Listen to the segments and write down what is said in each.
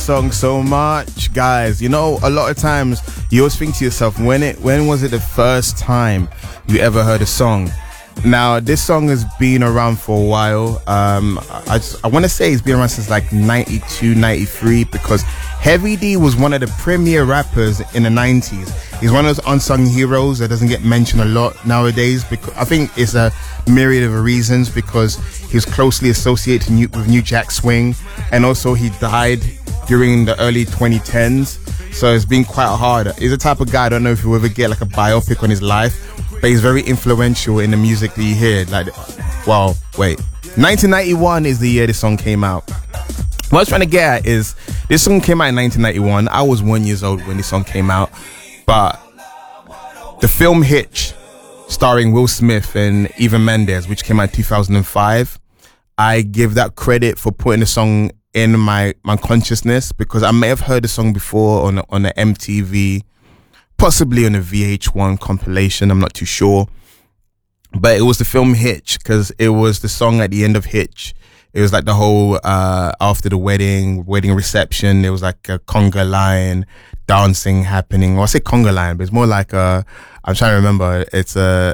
song so much, guys. You know, a lot of times you always think to yourself, when was it the first time you ever heard a song? Now, this song has been around for a while. I want to say it's been around since like 92, 93, because Heavy D was one of the premier rappers in the 90s. He's one of those unsung heroes that doesn't get mentioned a lot nowadays, because I think it's a myriad of reasons, because he was closely associated with New Jack Swing, and also he died during the early 2010s. So it's been quite hard. He's the type of guy, I don't know if you'll ever get like a biopic on his life, but he's very influential in the music that you hear. Like, well, wait. 1991 is the year this song came out. What I was trying to get at is, this song came out in 1991. I was 1 year old when this song came out. But the film Hitch, starring Will Smith and Eva Mendes, which came out in 2005, I give that credit for putting the song in my consciousness, because I may have heard the song before on the MTV, possibly on a VH1 compilation, I'm not too sure. But it was the film Hitch, because it was the song at the end of Hitch. It was like the whole, after the wedding reception, there was like a conga line, dancing happening. Well, I say conga line, but it's more like I'm trying to remember. It's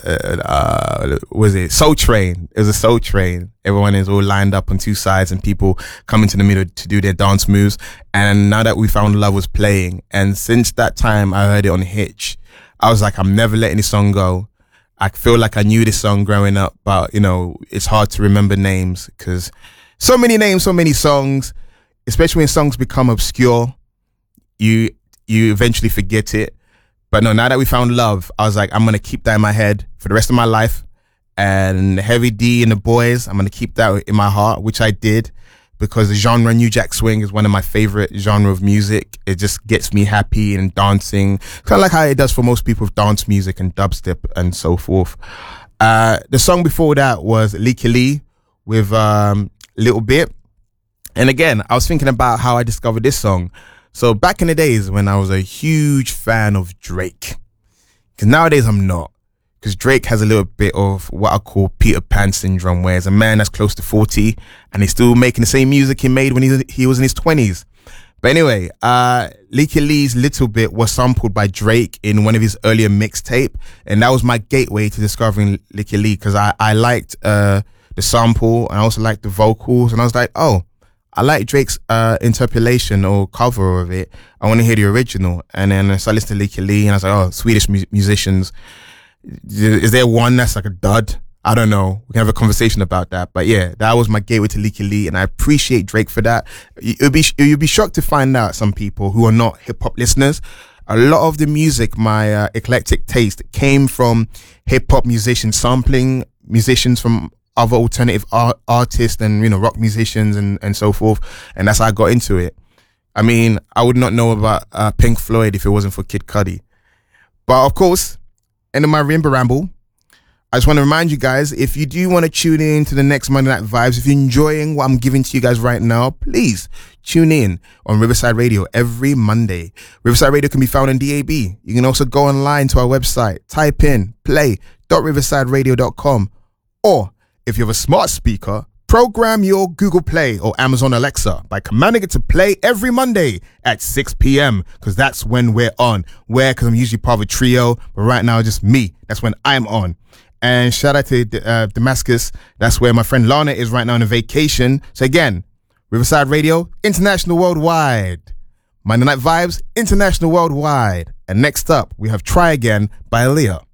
was it Soul Train? It was a Soul Train. Everyone is all lined up on two sides and people come into the middle to do their dance moves. And Now That We Found Love was playing. And since that time, I heard it on Hitch. I was like, I'm never letting this song go. I feel like I knew this song growing up, but, you know, it's hard to remember names, because so many names, so many songs, especially when songs become obscure, you eventually forget it. But no, Now That We Found Love, I was like, I'm going to keep that in my head for the rest of my life. And Heavy D and the Boys, I'm going to keep that in my heart, which I did, because the genre New Jack Swing is one of my favorite genre of music. It just gets me happy and dancing, kind of like how it does for most people with dance music and dubstep and so forth. The song before that was Leaky Lee with Little Bit. And again, I was thinking about how I discovered this song. So back in the days when I was a huge fan of Drake, because nowadays I'm not. Because Drake has a little bit of what I call Peter Pan syndrome, where he's a man that's close to 40 and he's still making the same music he made when he was in his 20s. But anyway, Leaky Lee's Little Bit was sampled by Drake in one of his earlier mixtape, and that was my gateway to discovering Leaky Lee, because I liked the sample, and I also liked the vocals, and I was like, oh, I like Drake's interpolation or cover of it. I want to hear the original. And then so I listened to Leaky Lee, and I was like, oh, Swedish musicians. Is there one that's like a dud? I don't know. We can have a conversation about that. But yeah, that was my gateway to Leaky Lee, and I appreciate Drake for that. You'll be shocked to find out, some people who are not hip hop listeners, a lot of the music, my eclectic taste, came from hip hop musicians, sampling musicians from other alternative artists and, you know, rock musicians and so forth. And that's how I got into it. I mean, I would not know about Pink Floyd if it wasn't for Kid Cudi. But of course, end of my ramble, I just want to remind you guys, if you do want to tune in to the next Monday Night Vibes, if you're enjoying what I'm giving to you guys right now, please tune in on Riverside Radio every Monday. Riverside Radio can be found on DAB. You can also go online to our website, type in play.riversideradio.com, or if you have a smart speaker, program your Google Play or Amazon Alexa by commanding it to play every Monday at 6 p.m. because that's when we're on. Because I'm usually part of a trio, but right now just me. That's when I'm on. And shout out to Damascus. That's where my friend Lana is right now on a vacation. So again, Riverside Radio, international worldwide. Monday Night Vibes, international worldwide. And next up, we have Try Again by Aaliyah.